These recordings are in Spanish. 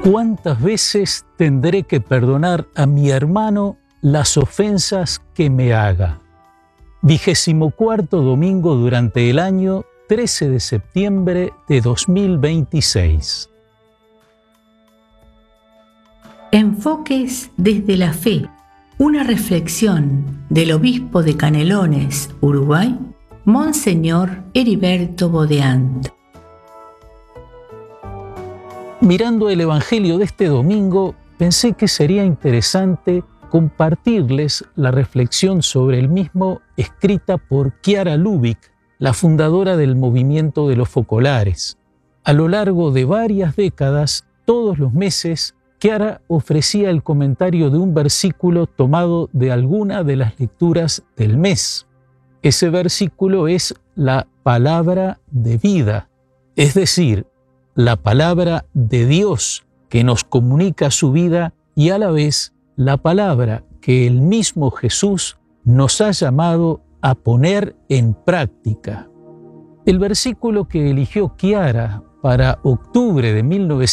¿Cuántas veces tendré que perdonar a mi hermano las ofensas que me haga? 24º domingo durante el año 13 de septiembre de 2026. Enfoques desde la fe. Una reflexión del obispo de Canelones, Uruguay, Monseñor Heriberto Bodeant. Mirando el Evangelio de este domingo, pensé que sería interesante compartirles la reflexión sobre el mismo escrita por Chiara Lubich, la fundadora del movimiento de los focolares. A lo largo de varias décadas, todos los meses, Chiara ofrecía el comentario de un versículo tomado de alguna de las lecturas del mes. Ese versículo es la palabra de vida, es decir, la palabra de Dios que nos comunica su vida y a la vez la palabra que el mismo Jesús nos ha llamado a poner en práctica. El versículo que eligió Chiara para octubre de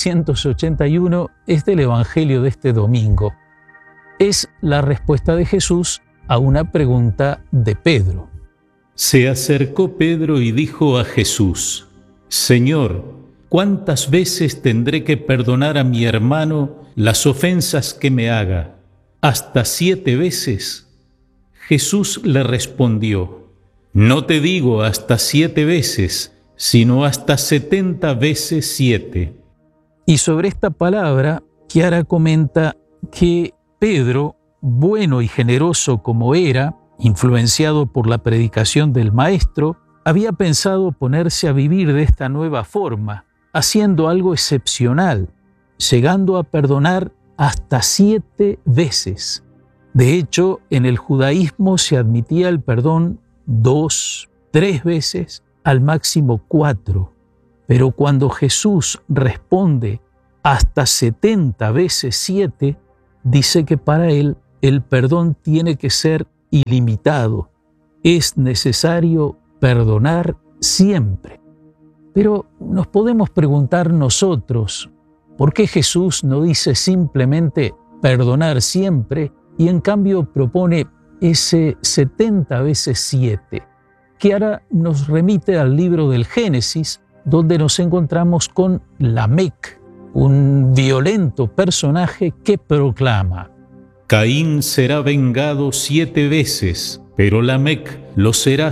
1981 es del Evangelio de este domingo. Es la respuesta de Jesús a una pregunta de Pedro. Se acercó Pedro y dijo a Jesús: Señor, ¿cuántas veces tendré que perdonar a mi hermano las ofensas que me haga? ¿Hasta 7 veces? Jesús le respondió: No te digo hasta 7 veces, sino hasta 70 veces 7. Y sobre esta palabra, Chiara comenta que Pedro, bueno y generoso como era, influenciado por la predicación del Maestro, había pensado ponerse a vivir de esta nueva forma, haciendo algo excepcional, llegando a perdonar hasta 7 veces. De hecho, en el judaísmo se admitía el perdón 2, 3 veces, al máximo 4. Pero cuando Jesús responde hasta 70 veces 7, dice que para él el perdón tiene que ser ilimitado. Es necesario perdonar siempre. Pero nos podemos preguntar nosotros, ¿por qué Jesús no dice simplemente perdonar siempre y en cambio propone ese 70 veces 7? Que ahora nos remite al libro del Génesis, donde nos encontramos con Lamec, un violento personaje que proclama: Caín será vengado 7 veces, pero Lamec lo será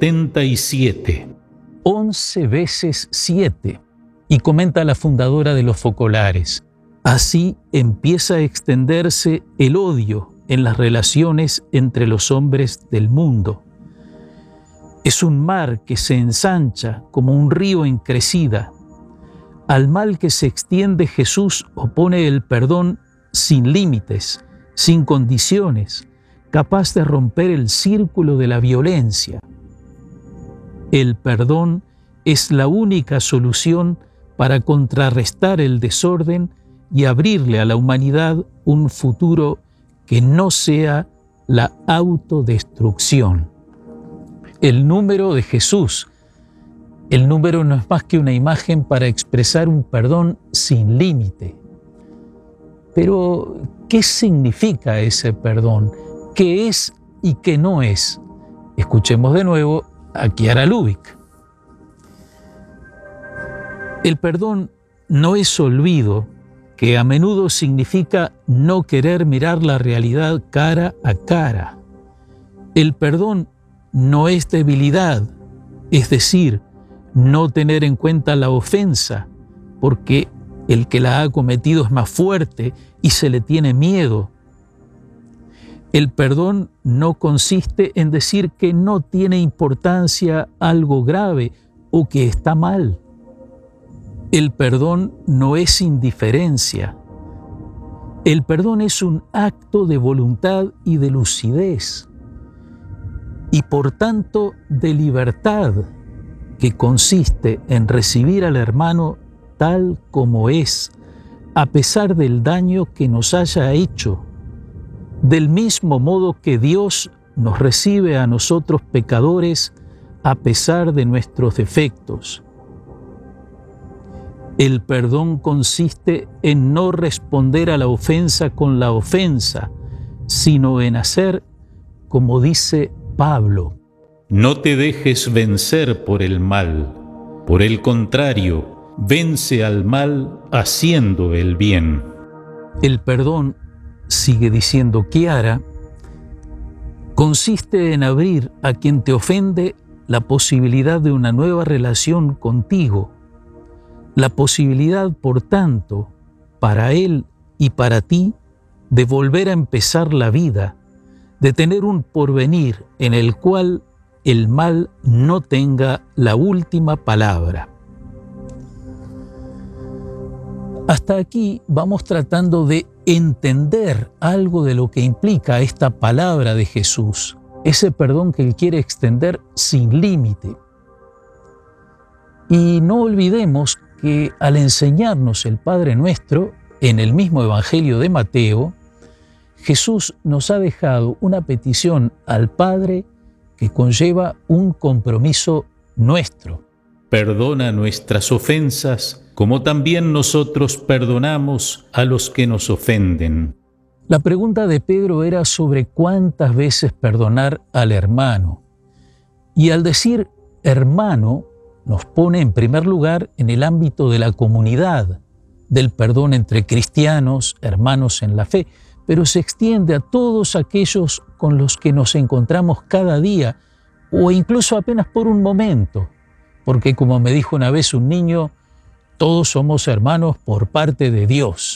77. 11 veces 7. Y comenta la fundadora de los focolares: así empieza a extenderse el odio en las relaciones entre los hombres del mundo. Es un mar que se ensancha como un río en crecida. Al mal que se extiende Jesús opone el perdón sin límites, sin condiciones, capaz de romper el círculo de la violencia. El perdón es la única solución para contrarrestar el desorden y abrirle a la humanidad un futuro que no sea la autodestrucción. El número de Jesús. El número no es más que una imagen para expresar un perdón sin límite. Pero, ¿qué significa ese perdón? ¿Qué es y qué no es? Escuchemos de nuevo a Chiara Lubich. El perdón no es olvido, que a menudo significa no querer mirar la realidad cara a cara. El perdón no es debilidad, es decir, no tener en cuenta la ofensa, porque el que la ha cometido es más fuerte y se le tiene miedo. El perdón no consiste en decir que no tiene importancia algo grave o que está mal. El perdón no es indiferencia. El perdón es un acto de voluntad y de lucidez, y por tanto de libertad, que consiste en recibir al hermano tal como es, a pesar del daño que nos haya hecho, del mismo modo que Dios nos recibe a nosotros pecadores a pesar de nuestros defectos. El perdón consiste en no responder a la ofensa con la ofensa, sino en hacer como dice Pablo. No te dejes vencer por el mal. Por el contrario, vence al mal haciendo el bien. El perdón, sigue diciendo Chiara, consiste en abrir a quien te ofende la posibilidad de una nueva relación contigo. La posibilidad, por tanto, para él y para ti, de volver a empezar la vida, de tener un porvenir en el cual el mal no tenga la última palabra. Hasta aquí vamos tratando de entender algo de lo que implica esta palabra de Jesús, ese perdón que Él quiere extender sin límite. Y no olvidemos que al enseñarnos el Padre Nuestro, en el mismo Evangelio de Mateo, Jesús nos ha dejado una petición al Padre que conlleva un compromiso nuestro. Perdona nuestras ofensas, como también nosotros perdonamos a los que nos ofenden. La pregunta de Pedro era sobre cuántas veces perdonar al hermano. Y al decir hermano, nos pone en primer lugar en el ámbito de la comunidad, del perdón entre cristianos, hermanos en la fe, pero se extiende a todos aquellos con los que nos encontramos cada día o incluso apenas por un momento, porque como me dijo una vez un niño, todos somos hermanos por parte de Dios.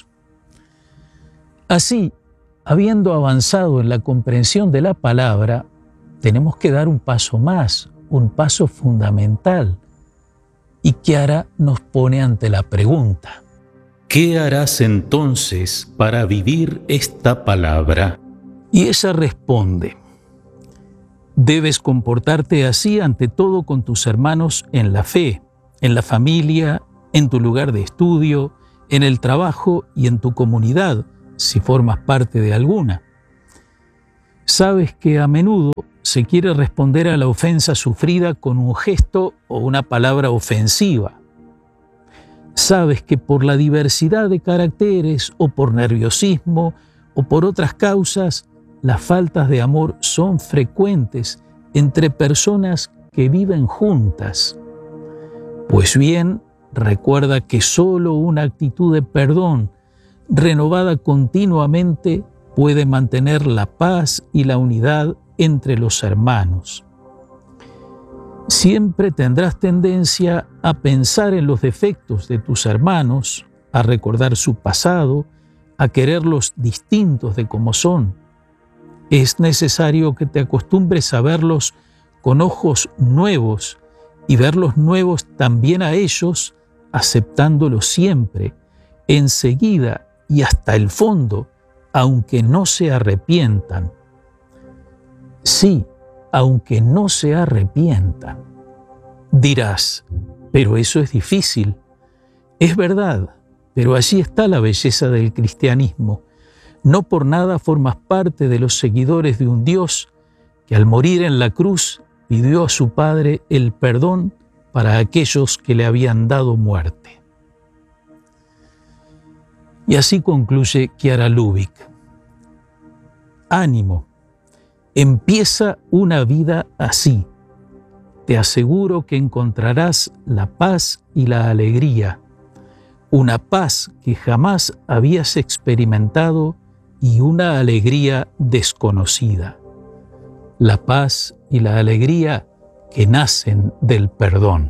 Así, habiendo avanzado en la comprensión de la palabra, tenemos que dar un paso más, un paso fundamental, y Chiara nos pone ante la pregunta: ¿qué harás entonces para vivir esta palabra? Y ella responde: debes comportarte así ante todo con tus hermanos en la fe, en la familia, en tu lugar de estudio, en el trabajo y en tu comunidad, si formas parte de alguna. Sabes que a menudo se quiere responder a la ofensa sufrida con un gesto o una palabra ofensiva. Sabes que por la diversidad de caracteres o por nerviosismo o por otras causas, las faltas de amor son frecuentes entre personas que viven juntas. Pues bien, recuerda que solo una actitud de perdón, renovada continuamente, puede mantener la paz y la unidad entre los hermanos. Siempre tendrás tendencia a pensar en los defectos de tus hermanos, a recordar su pasado, a quererlos distintos de como son. Es necesario que te acostumbres a verlos con ojos nuevos y verlos nuevos también a ellos, aceptándolos siempre, enseguida y hasta el fondo, aunque no se arrepientan. Sí, aunque no se arrepientan. Dirás, pero eso es difícil. Es verdad, pero allí está la belleza del cristianismo. No por nada formas parte de los seguidores de un Dios que al morir en la cruz pidió a su Padre el perdón para aquellos que le habían dado muerte. Y así concluye Chiara Lubich. Ánimo, empieza una vida así. Te aseguro que encontrarás la paz y la alegría, una paz que jamás habías experimentado y una alegría desconocida. La paz y la alegría que nacen del perdón.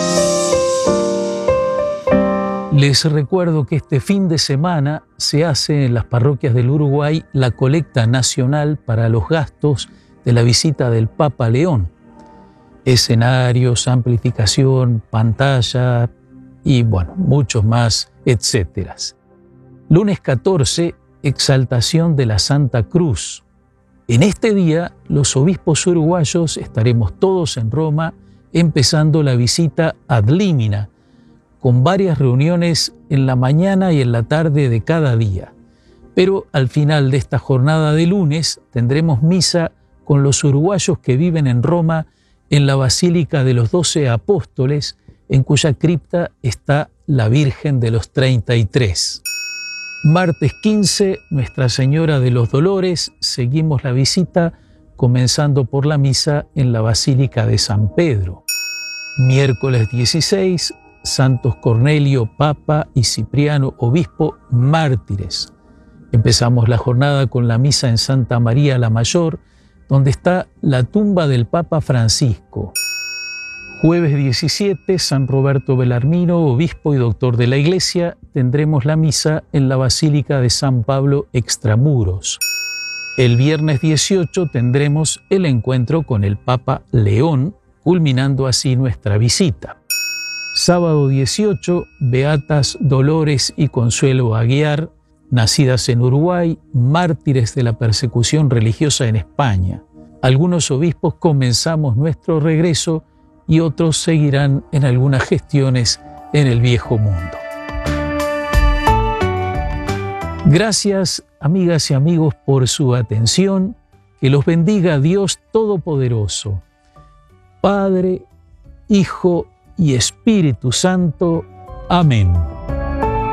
Les recuerdo que este fin de semana se hace en las parroquias del Uruguay la colecta nacional para los gastos de la visita del Papa León. Escenarios, amplificación, pantalla y muchos más, etc. Lunes 14, exaltación de la Santa Cruz. En este día, los obispos uruguayos estaremos todos en Roma empezando la visita ad limina, con varias reuniones en la mañana y en la tarde de cada día. Pero al final de esta jornada de lunes tendremos misa con los uruguayos que viven en Roma en la Basílica de los 12 Apóstoles, en cuya cripta está la Virgen de los 33. Martes 15, Nuestra Señora de los Dolores. Seguimos la visita comenzando por la misa en la Basílica de San Pedro. Miércoles 16, Santos Cornelio, Papa, y Cipriano, Obispo, mártires. Empezamos la jornada con la misa en Santa María la Mayor, donde está la tumba del Papa Francisco. Jueves 17, San Roberto Belarmino, obispo y doctor de la Iglesia, tendremos la misa en la Basílica de San Pablo Extramuros. El viernes 18 tendremos el encuentro con el Papa León, culminando así nuestra visita. Sábado 18, Beatas Dolores y Consuelo Aguiar, nacidas en Uruguay, mártires de la persecución religiosa en España. Algunos obispos comenzamos nuestro regreso y otros seguirán en algunas gestiones en el viejo mundo. Gracias, amigas y amigos, por su atención. Que los bendiga Dios Todopoderoso, Padre, Hijo y Espíritu Santo. Amén.